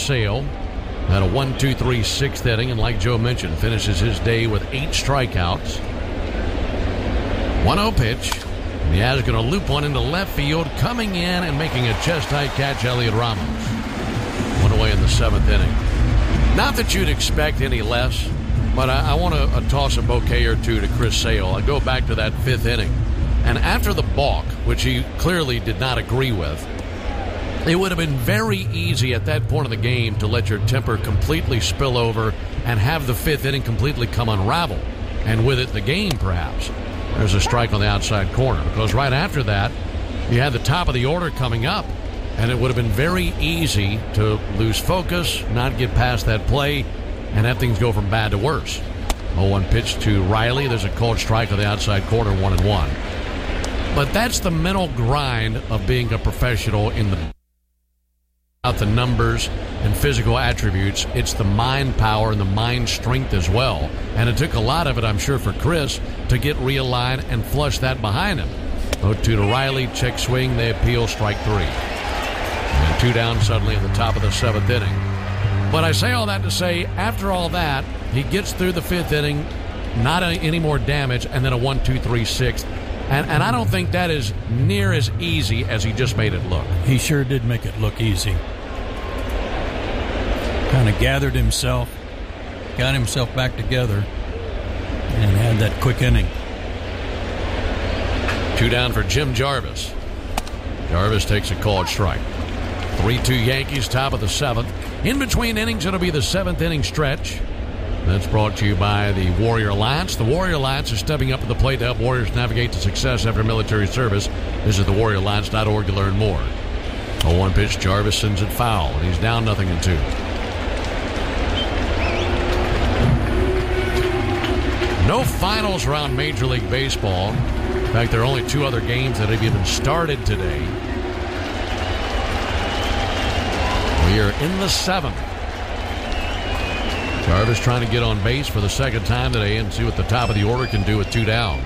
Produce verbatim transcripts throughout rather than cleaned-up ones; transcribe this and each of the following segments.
Sale had a one two three sixth inning, and like Joe mentioned, finishes his day with eight strikeouts. one oh pitch. And Yaz going to loop one into left field, coming in and making a chest-high catch, Elliot Ramos. One away in the seventh inning. Not that you'd expect any less, but I, I want to uh, toss a bouquet or two to Chris Sale. I go back to that fifth inning. And after the balk, which he clearly did not agree with, it would have been very easy at that point of the game to let your temper completely spill over and have the fifth inning completely come unravel. And with it, the game, perhaps. There's a strike on the outside corner. Because right after that, you had the top of the order coming up. And it would have been very easy to lose focus, not get past that play, and have things go from bad to worse. oh one pitch to Riley. There's a called strike on the outside corner, one and one. But that's the mental grind of being a professional in the out the numbers and physical attributes. It's the mind power and the mind strength as well. And it took a lot of it, I'm sure, for Chris to get realigned and flush that behind him. oh two to Riley, check swing, they appeal, strike three. And two down suddenly at the top of the seventh inning. But I say all that to say, after all that, he gets through the fifth inning, not any more damage, and then a one two three sixth. And, and I don't think that is near as easy as he just made it look. He sure did make it look easy. Kind of gathered himself, got himself back together, and had that quick inning. Two down for Jim Jarvis. Jarvis takes a called strike. three two Yankees, top of the seventh. In between innings, it'll be the seventh inning stretch. That's brought to you by the Warrior Alliance. The Warrior Alliance is stepping up to the plate to help Warriors navigate to success after military service. Visit the warrior alliance dot org to learn more. oh one pitch, Jarvis sends it foul, and he's down nothing in two. No finals around Major League Baseball. In fact, there are only two other games that have even started today. We are in the seventh. Jarvis trying to get on base for the second time today and see what the top of the order can do with two down.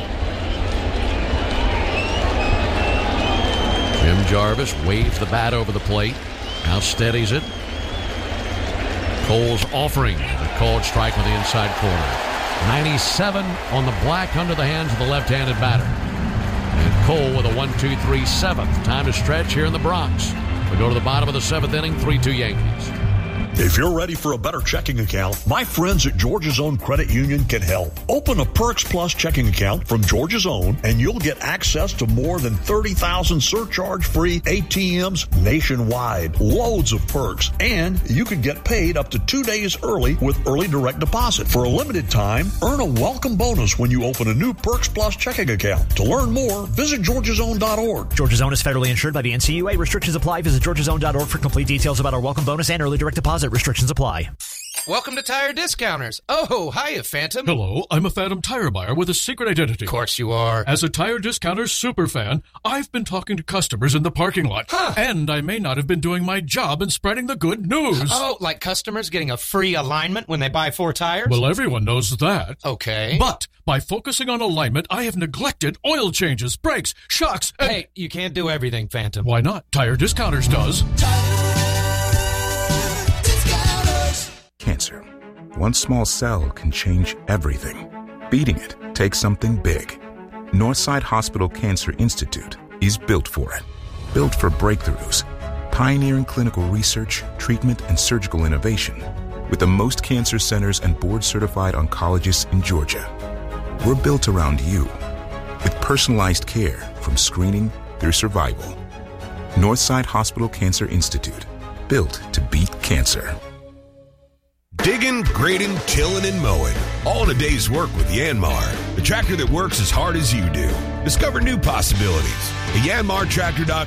Jim Jarvis waves the bat over the plate. Now steadies it. Cole's offering a called strike on the inside corner. ninety-seven on the black under the hands of the left-handed batter. And Cole with a one two three seventh. Time to stretch here in the Bronx. We go to the bottom of the seventh inning, three two Yankees. If you're ready for a better checking account, my friends at Georgia's Own Credit Union can help. Open a Perks Plus checking account from Georgia's Own, and you'll get access to more than thirty thousand surcharge-free A T Ms nationwide. Loads of perks, and you can get paid up to two days early with early direct deposit. For a limited time, earn a welcome bonus when you open a new Perks Plus checking account. To learn more, visit georgias own dot org. Georgia's Own is federally insured by the N C U A. Restrictions apply. Visit georgias own dot org for complete details about our welcome bonus and early direct deposit. Restrictions apply. Welcome to Tire Discounters. Oh, hiya, Phantom. Hello, I'm a Phantom tire buyer with a secret identity. Of course you are. As a Tire Discounters superfan, I've been talking to customers in the parking lot. Huh. And I may not have been doing my job in spreading the good news. Oh, like customers getting a free alignment when they buy four tires? Well, everyone knows that. Okay. But by focusing on alignment, I have neglected oil changes, brakes, shocks, and... Hey, you can't do everything, Phantom. Why not? Tire Discounters does. Cancer. One small cell can change everything. Beating it takes something big. Northside Hospital Cancer Institute is built for it. Built for breakthroughs, pioneering clinical research, treatment, and surgical innovation, with the most cancer centers and board-certified oncologists in Georgia. We're built around you, with personalized care from screening through survival. Northside Hospital Cancer Institute, built to beat cancer. Digging, grading, tilling, and mowing. All in a day's work with Yanmar, the tractor that works as hard as you do. Discover new possibilities at yanmar tractor dot